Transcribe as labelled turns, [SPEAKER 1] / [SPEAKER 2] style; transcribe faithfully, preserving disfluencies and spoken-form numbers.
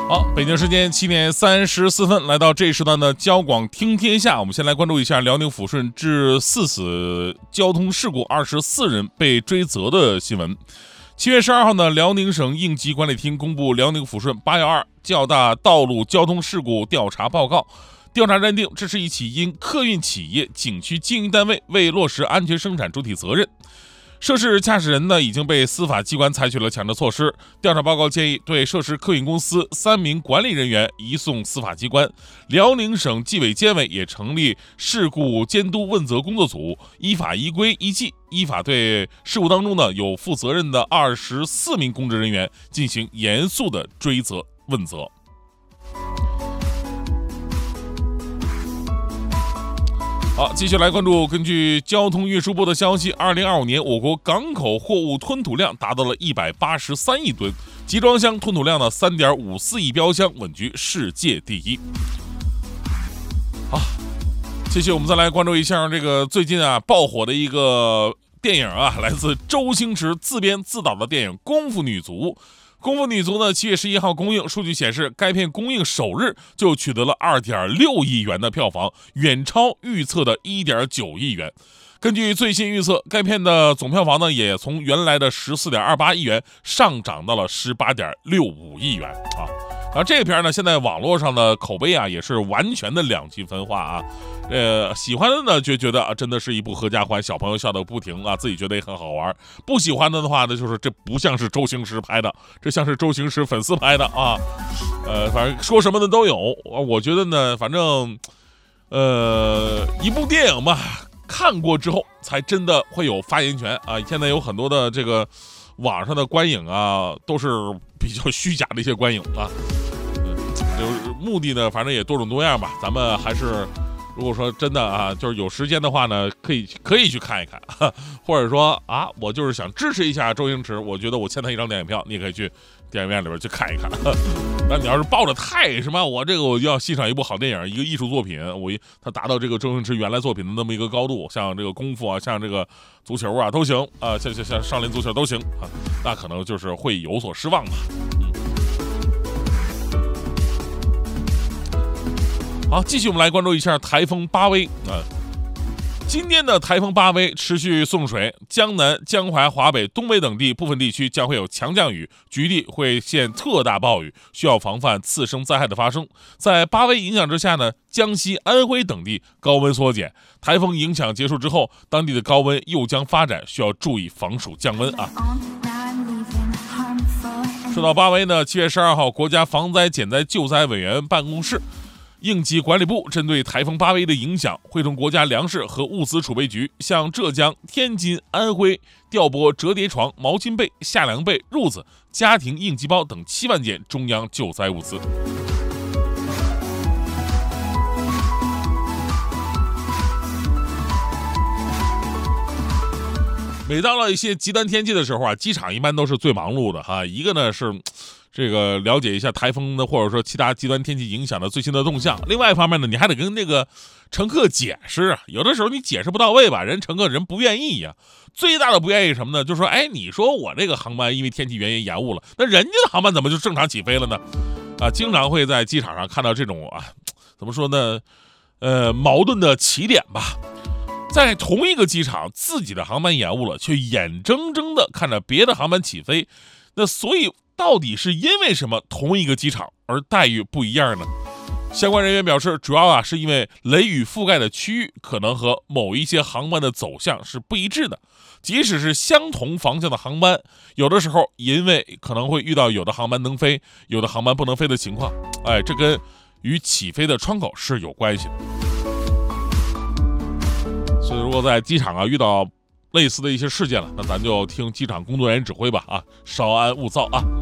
[SPEAKER 1] 好，北京时间七点三十四分，来到这一时段的交广听天下，我们先来关注一下辽宁抚顺致四死交通事故，二十四人被追责的新闻。七月十二号呢，辽宁省应急管理厅公布辽宁抚顺八幺二较大道路交通事故调查报告。调查认定，这是一起因客运企业、景区经营单位未落实安全生产主体责任。涉事驾驶人呢已经被司法机关采取了强制措施。调查报告建议对涉事客运公司三名管理人员移送司法机关。辽宁省纪委监委也成立事故监督问责工作组，依法依规依纪，依法对事故当中呢有负责任的二十四名公职人员进行严肃的追责问责。好，继续来关注。根据交通运输部的消息，二零二五年我国港口货物吞吐量达到了一百八十三亿吨，集装箱吞吐量呢三点五四亿标箱，稳居世界第一。好，继续我们再来关注一下这个最近啊爆火的一个电影啊，来自周星驰自编自导的电影《功夫女足》。功夫女足呢，七月十一号公映，数据显示，该片公映首日就取得了二点六亿元的票房，远超预测的一点九亿元。根据最新预测，该片的总票房呢，也从原来的十四点二八亿元上涨到了十八点六五亿元啊。然后这个片呢，现在网络上的口碑啊，也是完全的两极分化啊。呃，喜欢的呢就觉得啊，真的是一部合家欢，小朋友笑得不停啊，自己觉得也很好玩。不喜欢的的话呢，就是这不像是周星驰拍的，这像是周星驰粉丝拍的啊。呃，反正说什么的都有。我觉得呢，反正，呃，一部电影嘛，看过之后才真的会有发言权啊。现在有很多的这个网上的观影啊，都是比较虚假的一些观影啊。嗯，就是目的呢，反正也多种多样吧。咱们还是。如果说真的啊，就是有时间的话呢，可以可以去看一看，或者说啊，我就是想支持一下周星驰，我觉得我欠他一张电影票，你也可以去电影院里边去看一看。那你要是抱着太什么，我这个我要欣赏一部好电影，一个艺术作品，我他达到这个周星驰原来作品的那么一个高度，像这个功夫啊，像这个足球啊都行啊，像像像少林足球都行啊，那可能就是会有所失望吧。好，继续我们来关注一下台风巴威啊。今天的台风巴威持续送水，江南、江淮、华北、东北等地部分地区将会有强降雨，局地会现特大暴雨，需要防范次生灾害的发生。在巴威影响之下呢，江西、安徽等地高温缩减，台风影响结束之后，当地的高温又将发展，需要注意防暑降温啊。说到巴威呢，七月十二号，国家防灾减灾救灾委员办公室。应急管理部针对台风巴威的影响，会同国家粮食和物资储备局向浙江、天津、安徽调拨折叠床、毛巾被、夏凉被、褥子、家庭应急包等七万件中央救灾物资。每到了一些极端天气的时候啊，机场一般都是最忙碌的哈。一个呢是这个了解一下台风的或者说其他极端天气影响的最新的动向，另外一方面呢，你还得跟那个乘客解释啊，有的时候你解释不到位吧，人乘客人不愿意呀、啊。最大的不愿意什么呢？就是说，哎，你说我这个航班因为天气原因延误了，那人家的航班怎么就正常起飞了呢？啊，经常会在机场上看到这种啊，怎么说呢？呃，矛盾的起点吧。在同一个机场，自己的航班延误了，却眼睁睁的看着别的航班起飞，那所以到底是因为什么同一个机场而待遇不一样呢？相关人员表示，主要啊是因为雷雨覆盖的区域可能和某一些航班的走向是不一致的，即使是相同方向的航班，有的时候因为可能会遇到有的航班能飞，有的航班不能飞的情况，哎，这跟与起飞的窗口是有关系的。所以如果在机场啊遇到类似的一些事件了，那咱就听机场工作人员指挥吧啊，稍安勿躁啊。